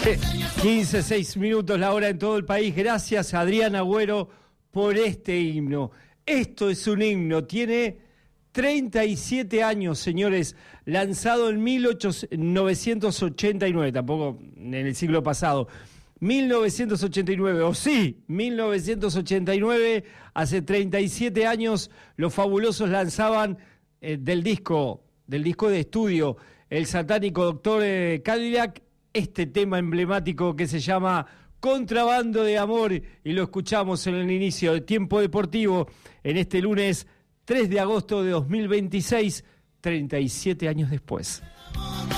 15:06 la hora en todo el país. Gracias, Adrián Agüero, por este himno. Esto es un himno, tiene 37 años, señores, lanzado en 1989, tampoco en el siglo pasado. 1989, o sí, 1989, hace 37 años, los Fabulosos lanzaban del disco de estudio, el satánico Doctor Cadillac, este tema emblemático que se llama Contrabando de Amor, y lo escuchamos en el inicio de Tiempo Deportivo, en este lunes 3 de agosto de 2026, 37 años después.